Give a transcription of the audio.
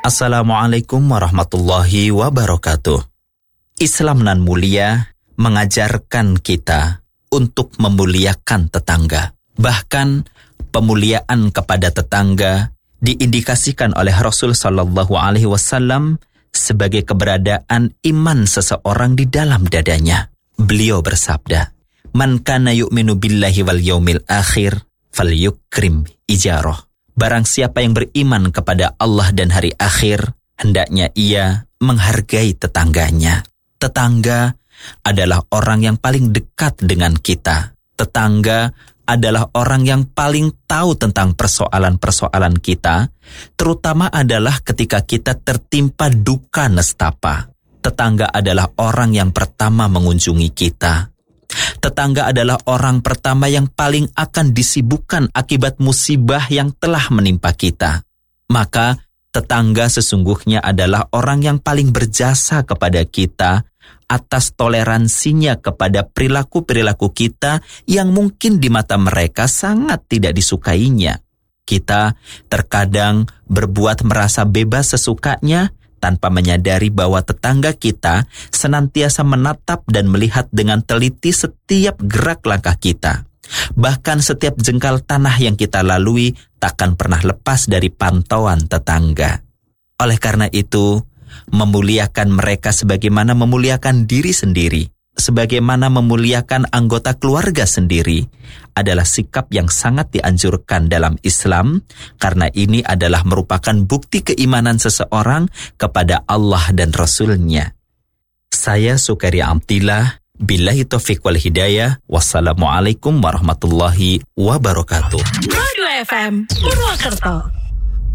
Assalamualaikum warahmatullahi wabarakatuh. Islam nan mulia mengajarkan kita untuk memuliakan tetangga. Bahkan pemuliaan kepada tetangga diindikasikan oleh Rasul sallallahu alaihi wasallam sebagai keberadaan iman seseorang di dalam dadanya. Beliau bersabda, "Man kana yu'minu billahi wal yaumil akhir falyukrim ijarah." Barang siapa yang beriman kepada Allah dan hari akhir, hendaknya ia menghargai tetangganya. Tetangga adalah orang yang paling dekat dengan kita. Tetangga adalah orang yang paling tahu tentang persoalan-persoalan kita, terutama adalah ketika kita tertimpa duka nestapa. Tetangga adalah orang yang pertama mengunjungi kita. Tetangga adalah orang pertama yang paling akan disibukkan akibat musibah yang telah menimpa kita. Maka tetangga sesungguhnya adalah orang yang paling berjasa kepada kita atas toleransinya kepada perilaku-perilaku kita yang mungkin di mata mereka sangat tidak disukainya. Kita terkadang berbuat merasa bebas sesukanya tanpa menyadari bahwa tetangga kita senantiasa menatap dan melihat dengan teliti setiap gerak langkah kita. Bahkan setiap jengkal tanah yang kita lalui takkan pernah lepas dari pantauan tetangga. Oleh karena itu, memuliakan mereka sebagaimana memuliakan diri sendiri, sebagaimana memuliakan anggota keluarga sendiri, adalah sikap yang sangat dianjurkan dalam Islam, karena ini adalah merupakan bukti keimanan seseorang kepada Allah dan Rasul-Nya. Saya Sukaria Amtillah, billahi taufiq wal hidayah, wassalamualaikum warahmatullahi wabarakatuh. Pro 2 FM Purwokerto.